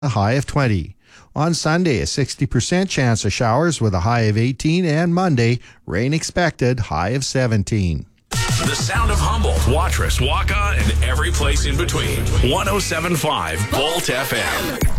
a high of 20. On Sunday, a 60% chance of showers with a high of 18, and Monday, rain expected, high of 17. The sound of Humboldt, Watrous, Waka, and every place in between. 107.5 Volt FM.